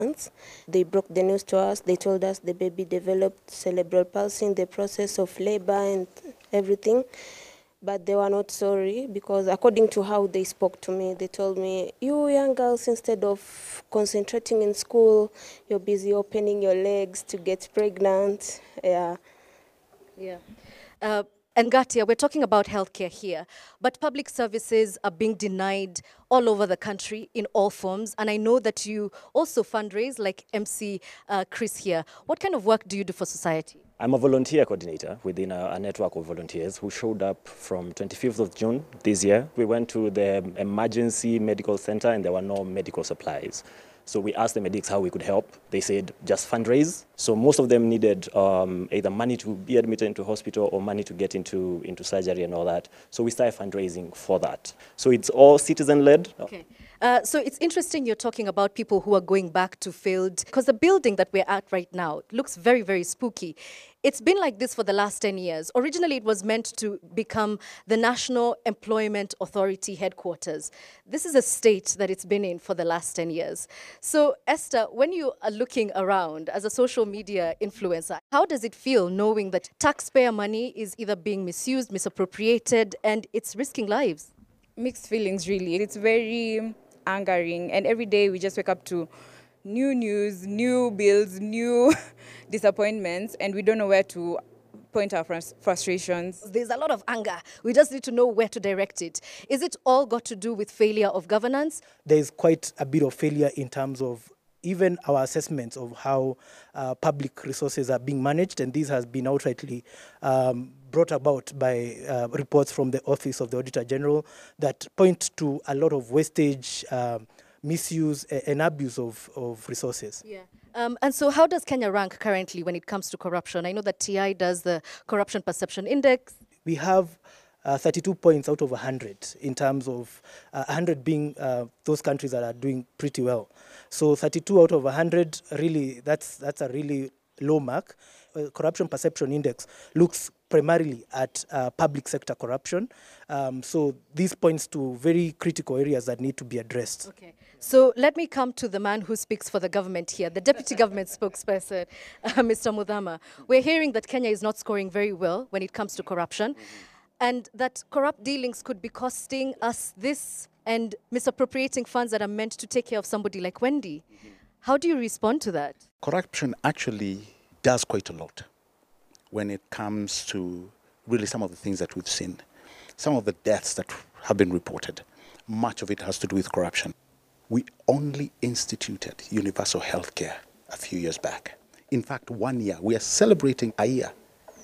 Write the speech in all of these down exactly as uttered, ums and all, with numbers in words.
They broke the news to us. They told us the baby developed cerebral palsy in the process of labor and everything. But they were not sorry because according to how they spoke to me, they told me, you young girls, instead of concentrating in school, you're busy opening your legs to get pregnant. Yeah. Yeah. Uh, and Gatia, we're talking about healthcare here, but public services are being denied all over the country in all forms. And I know that you also fundraise like M C uh, Chris here. What kind of work do you do for society? I'm a volunteer coordinator within a, a network of volunteers who showed up from twenty-fifth of June this year. We went to the emergency medical center and there were no medical supplies. So we asked the medics how we could help. They said just fundraise. So most of them needed um, either money to be admitted into hospital or money to get into, into surgery and all that. So we started fundraising for that. So it's all citizen-led. Okay. Uh, so it's interesting you're talking about people who are going back to field, because the building that we're at right now looks very, very spooky. It's been like this for the last ten years. Originally, it was meant to become the National Employment Authority headquarters. This is a state that it's been in for the last ten years. So Esther, when you are looking around as a social media influencer, how does it feel knowing that taxpayer money is either being misused, misappropriated, and it's risking lives? Mixed feelings, really. It's very angering, and every day we just wake up to new news, new bills, new disappointments, and we don't know where to point our frustrations. There's a lot of anger. We just need to know where to direct it. Is it all got to do with failure of governance? There's quite a bit of failure in terms of even our assessments of how uh, public resources are being managed, and this has been outrightly um, brought about by uh, reports from the Office of the Auditor General that point to a lot of wastage, um, misuse and abuse of, of resources. Yeah. Um, and so how does Kenya rank currently when it comes to corruption? I know that T I does the Corruption Perception Index. We have uh, thirty-two points out of one hundred in terms of uh, one hundred being uh, those countries that are doing pretty well. So thirty-two out of one hundred, really, that's, that's a really low mark. Uh, Corruption Perception Index looks primarily at uh, public sector corruption. Um, so this points to very critical areas that need to be addressed. Okay. So let me come to the man who speaks for the government here, the deputy government spokesperson, uh, Mister Muthama. We're hearing that Kenya is not scoring very well when it comes to corruption, and that corrupt dealings could be costing us this and misappropriating funds that are meant to take care of somebody like Wendy. How do you respond to that? Corruption actually does quite a lot when it comes to really some of the things that we've seen. Some of the deaths that have been reported, much of it has to do with corruption. We only instituted universal health care a few years back. In fact, one year. We are celebrating a year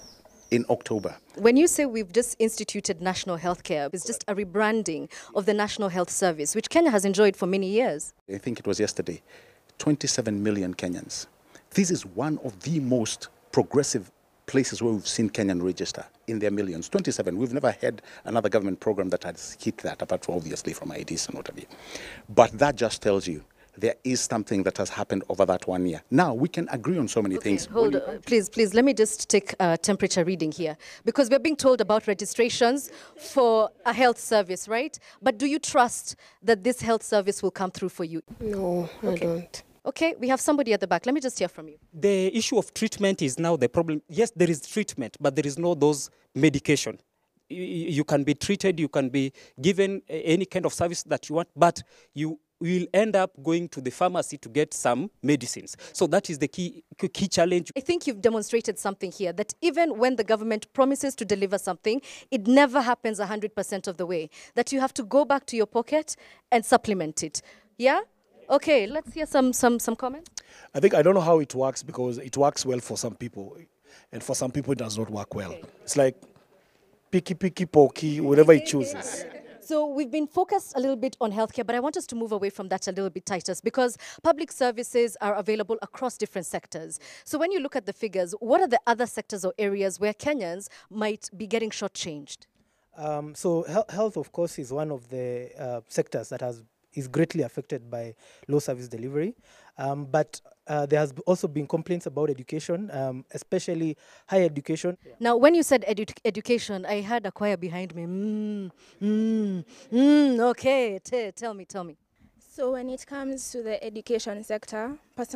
in October. When you say we've just instituted national health care, it's just a rebranding of the National Health Service, which Kenya has enjoyed for many years. I think it was yesterday, twenty-seven million Kenyans. This is one of the most progressive places where we've seen Kenyan register in their millions. twenty-seven. We've never had another government program that has hit that, apart from obviously from I D S and what have you. But that just tells you there is something that has happened over that one year. Now, we can agree on so many okay, things. Hold on. Please, please, let me just take a temperature reading here. Because we're being told about registrations for a health service, right? But do you trust that this health service will come through for you? No, I Okay. don't. Okay, we have somebody at the back. Let me just hear from you. The issue of treatment is now the problem. Yes, there is treatment, but there is no those medication. You, you can be treated, you can be given any kind of service that you want, but you will end up going to the pharmacy to get some medicines. So that is the key, key challenge. I think you've demonstrated something here, that even when the government promises to deliver something, it never happens one hundred percent of the way. That you have to go back to your pocket and supplement it. Yeah? Okay, let's hear some, some, some comments. I think I don't know how it works because it works well for some people, and for some people it does not work well. Okay. It's like picky, picky, pokey, whatever it chooses. So we've been focused a little bit on healthcare, but I want us to move away from that a little bit, Titus, because public services are available across different sectors. So when you look at the figures, what are the other sectors or areas where Kenyans might be getting shortchanged? Um, so he health, of course, is one of the uh, sectors that has is greatly affected by low service delivery. Um, but uh, there has also been complaints about education, um, especially higher education. Yeah. Now, when you said edu education, I heard a choir behind me. Mm, mm, mm, okay, T tell me, tell me. So when it comes to the education sector,